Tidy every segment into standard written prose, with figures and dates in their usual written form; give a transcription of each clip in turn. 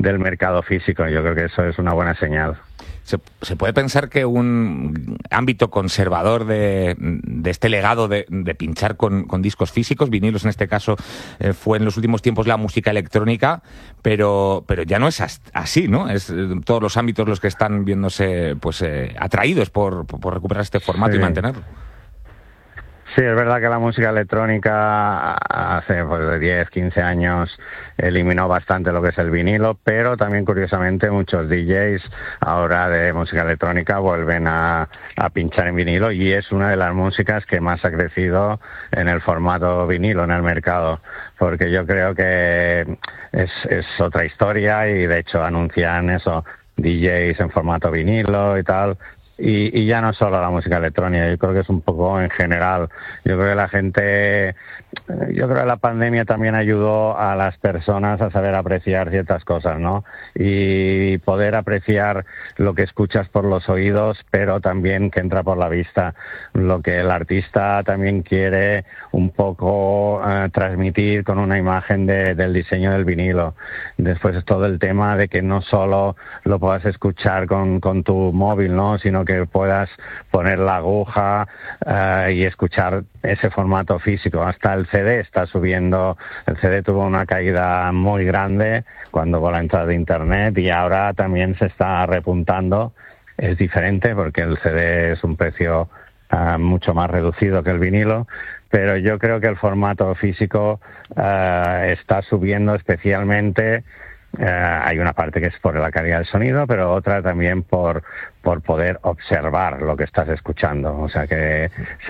del mercado físico. Yo creo que eso es una buena señal. ¿Se puede pensar que un ámbito conservador de este legado de pinchar con discos físicos, vinilos en este caso, fue en los últimos tiempos la música electrónica, pero ya no es así, ¿no? Es todos los ámbitos los que están viéndose pues atraídos por recuperar este formato y mantenerlo. Sí, es verdad que la música electrónica hace de 10, 15 años eliminó bastante lo que es el vinilo, pero también curiosamente muchos DJs ahora de música electrónica vuelven a pinchar en vinilo, y es una de las músicas que más ha crecido en el formato vinilo en el mercado, porque yo creo que es otra historia, y de hecho anuncian eso, DJs en formato vinilo y tal. Y ya no solo la música electrónica, yo creo que es un poco en general. Yo creo que yo creo que la pandemia también ayudó a las personas a saber apreciar ciertas cosas, ¿no? Y poder apreciar lo que escuchas por los oídos, pero también que entra por la vista. Lo que el artista también quiere un poco transmitir con una imagen del diseño del vinilo. Después es todo el tema de que no solo lo puedas escuchar con tu móvil, ¿no? Sino que puedas poner la aguja y escuchar ese formato físico. Hasta el CD está subiendo. El CD tuvo una caída muy grande cuando con la entrada de Internet, y ahora también se está repuntando. Es diferente porque el CD es un precio mucho más reducido que el vinilo, pero yo creo que el formato físico está subiendo especialmente. Hay una parte que es por la calidad del sonido, pero otra también por poder observar lo que estás escuchando. O sea que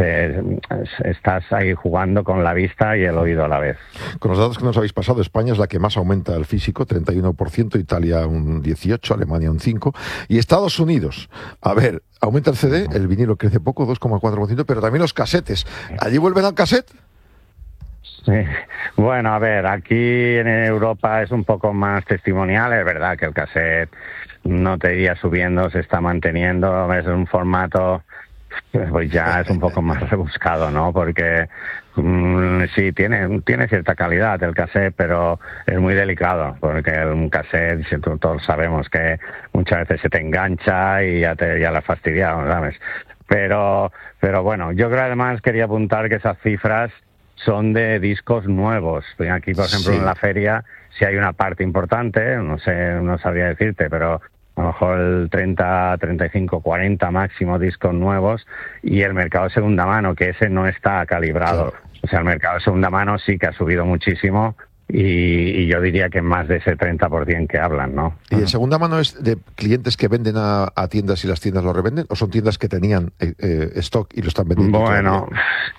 estás ahí jugando con la vista y el oído a la vez. Con los datos que nos habéis pasado, España es la que más aumenta el físico, 31%, Italia un 18%, Alemania un 5%, y Estados Unidos, a ver, aumenta el CD, el vinilo crece poco, 2,4%, pero también los casetes. ¿Allí vuelven al cassette? Sí. Bueno, a ver, aquí en Europa es un poco más testimonial. Es verdad que el cassette no te iría subiendo, se está manteniendo, es un formato, pues ya es un poco más rebuscado, ¿no? Porque sí, tiene cierta calidad el cassette, pero es muy delicado, porque un cassette, todos sabemos que muchas veces se te engancha y ya la has fastidiado, ¿sabes? Pero bueno, yo creo, además quería apuntar que esas cifras son de discos nuevos. Aquí, por ejemplo, en la feria, si hay una parte importante, no sé, no sabría decirte, pero a lo mejor el 30, 35, 40 máximo discos nuevos, y el mercado de segunda mano, que ese no está calibrado. Claro. O sea, el mercado de segunda mano sí que ha subido muchísimo, y yo diría que más de ese 30% que hablan, ¿no? ¿Y de segunda mano es de clientes que venden a tiendas y las tiendas lo revenden, o son tiendas que tenían stock y lo están vendiendo? Bueno,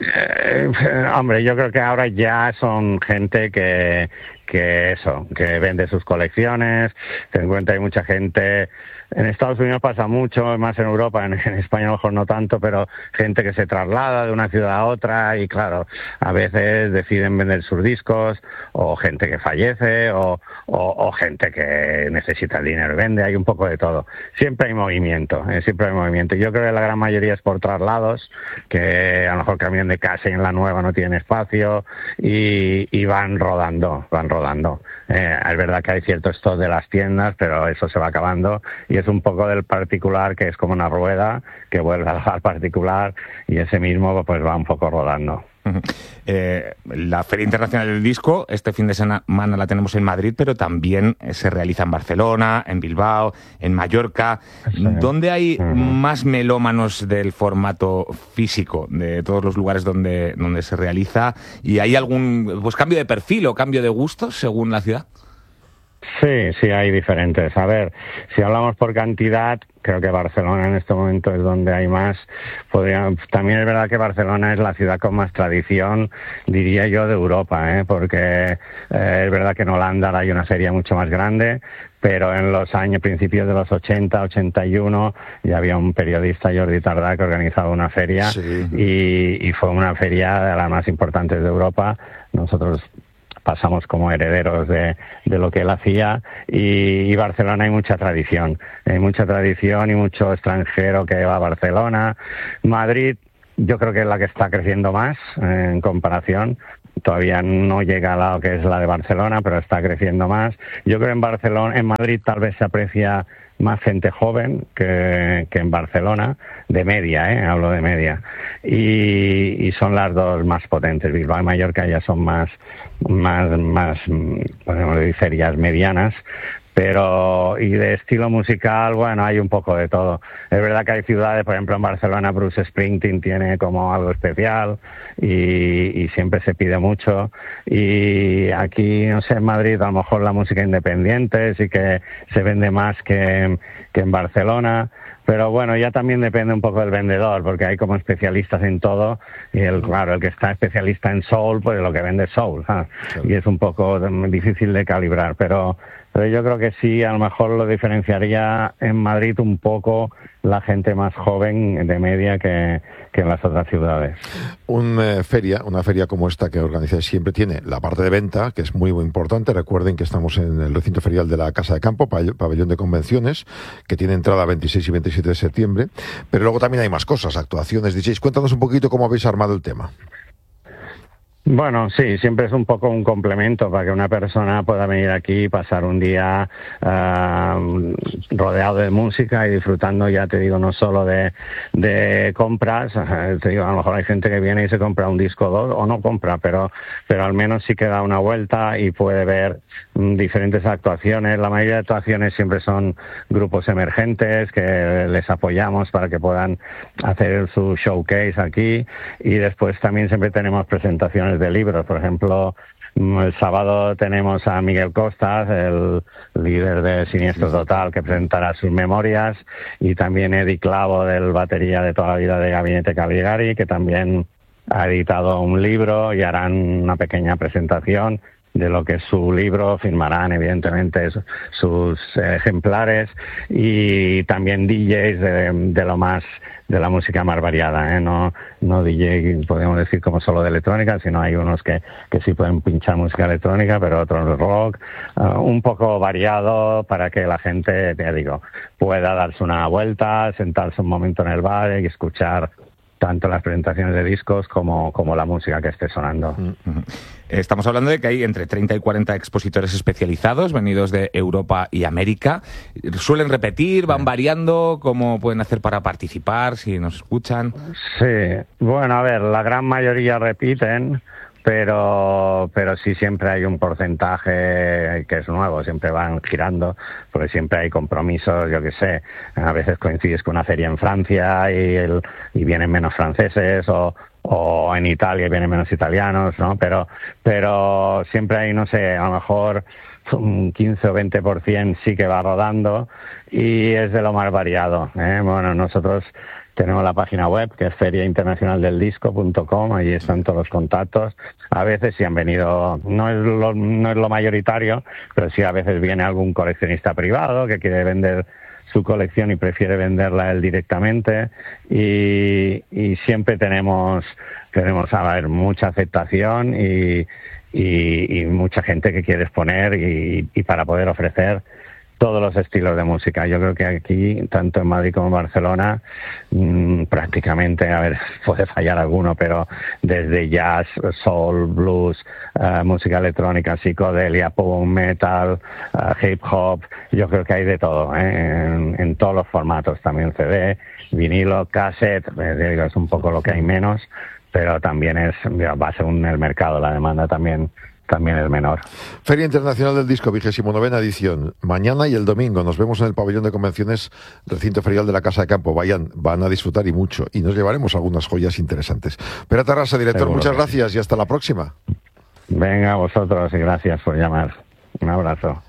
hombre, yo creo que ahora ya son gente que vende sus colecciones. Ten en cuenta, hay mucha gente. En Estados Unidos pasa mucho, más en Europa, en España a lo mejor no tanto, pero gente que se traslada de una ciudad a otra y, claro, a veces deciden vender sus discos, o gente que fallece, o gente que necesita el dinero y vende. Hay un poco de todo. Siempre hay movimiento, siempre hay movimiento. Yo creo que la gran mayoría es por traslados, que a lo mejor cambian de casa y en la nueva no tienen espacio, y van rodando. Es verdad que hay cierto stock de las tiendas, pero eso se va acabando, y es un poco del particular, que es como una rueda que vuelve al particular, y ese mismo pues va un poco rodando. La Feria Internacional del Disco este fin de semana la tenemos en Madrid, pero también se realiza en Barcelona, en Bilbao, en Mallorca. Sí. ¿Dónde hay más melómanos del formato físico de todos los lugares donde se realiza? ¿Y hay algún cambio de perfil o cambio de gustos según la ciudad? Sí, hay diferentes. A ver, si hablamos por cantidad, creo que Barcelona en este momento es donde hay más. También es verdad que Barcelona es la ciudad con más tradición, diría yo, de Europa, porque es verdad que en Holanda hay una feria mucho más grande, pero en los principios de los 80, 81, ya había un periodista, Jordi Tardà, que organizaba una feria, sí. y fue una feria de las más importantes de Europa. Nosotros pasamos como herederos de lo que él hacía, y Barcelona hay mucha tradición y mucho extranjero que va a Barcelona. Madrid yo creo que es la que está creciendo más en comparación, todavía no llega a lo que es la de Barcelona, pero está creciendo más. Yo creo en Madrid tal vez se aprecia más gente joven que en Barcelona, de media, hablo de media, y son las dos más potentes. Bilbao y Mallorca ya son más podemos decir, ferias medianas, pero y de estilo musical, bueno, hay un poco de todo. Es verdad que hay ciudades, por ejemplo en Barcelona Bruce Springsteen tiene como algo especial y siempre se pide mucho, y aquí, no sé, en Madrid a lo mejor la música independiente sí que se vende más que en Barcelona. Pero bueno, ya también depende un poco del vendedor, porque hay como especialistas en todo, y claro, el que está especialista en soul, pues lo que vende es soul, ¿sabes? Y es un poco difícil de calibrar, pero yo creo que sí, a lo mejor lo diferenciaría en Madrid un poco la gente más joven de media que en las otras ciudades. Una feria como esta que organizáis siempre tiene la parte de venta, que es muy, muy importante. Recuerden que estamos en el recinto ferial de la Casa de Campo, pabellón de convenciones, que tiene entrada 26 y 27 de septiembre. Pero luego también hay más cosas, actuaciones, DJs. Cuéntanos un poquito cómo habéis armado el tema. Bueno, sí, siempre es un poco un complemento para que una persona pueda venir aquí y pasar un día rodeado de música y disfrutando, ya te digo, no solo de compras. Te digo, a lo mejor hay gente que viene y se compra un disco o dos, o no compra, pero al menos sí que da una vuelta y puede ver diferentes actuaciones. La mayoría de actuaciones siempre son grupos emergentes que les apoyamos para que puedan hacer su showcase aquí, y después también siempre tenemos presentaciones de libros. Por ejemplo, el sábado tenemos a Miguel Costas, el líder de Siniestro Total, que presentará sus memorias, y también Eddie Clavo, del batería de toda la vida de Gabinete Caligari, que también ha editado un libro y harán una pequeña presentación de lo que es su libro, firmarán evidentemente sus ejemplares, y también DJs de la música más variada, no DJ, podemos decir, como solo de electrónica, sino hay unos que sí pueden pinchar música electrónica, pero otros rock, un poco variado para que la gente, te digo, pueda darse una vuelta, sentarse un momento en el bar y escuchar tanto las presentaciones de discos como la música que esté sonando. Estamos hablando de que hay entre 30 y 40 expositores especializados venidos de Europa y América. ¿Suelen repetir? ¿Van variando? ¿Cómo pueden hacer para participar, si nos escuchan? Sí, bueno, a ver, la gran mayoría repiten, pero sí siempre hay un porcentaje que es nuevo, siempre van girando, porque siempre hay compromisos, yo qué sé, a veces coincides con una feria en Francia y vienen menos franceses, o en Italia y vienen menos italianos, ¿no? Pero siempre hay, no sé, a lo mejor un 15 o 20% sí que va rodando, y es de lo más variado, ¿eh? Bueno, nosotros tenemos la página web, que es feriainternacionaldeldisco.com, ahí están todos los contactos. A veces sí han venido, no es lo mayoritario, pero sí a veces viene algún coleccionista privado que quiere vender su colección y prefiere venderla él directamente, y siempre tenemos a ver, mucha aceptación y mucha gente que quiere exponer y para poder ofrecer todos los estilos de música. Yo creo que aquí, tanto en Madrid como en Barcelona, prácticamente, a ver, puede fallar alguno, pero desde jazz, soul, blues, música electrónica, psicodelia, punk, metal, hip hop, yo creo que hay de todo, en todos los formatos, también CD, vinilo, cassette, es un poco lo que hay menos, pero también va según el mercado, la demanda también es menor. Feria Internacional del Disco, 29ª edición. Mañana y el domingo nos vemos en el pabellón de convenciones, recinto ferial de la Casa de Campo. Vayan, van a disfrutar y mucho. Y nos llevaremos algunas joyas interesantes. Pere Tarrasa, director, seguro, muchas gracias y hasta la próxima. Venga, vosotros, y gracias por llamar. Un abrazo.